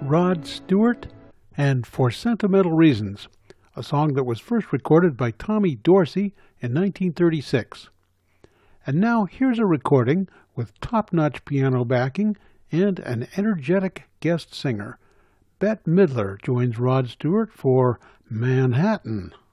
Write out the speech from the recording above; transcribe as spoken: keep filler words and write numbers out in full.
Rod Stewart and For Sentimental Reasons, a song that was first recorded by Tommy Dorsey in nineteen thirty-six. And now here's a recording with top-notch piano backing and an energetic guest singer. Bette Midler joins Rod Stewart for Manhattan.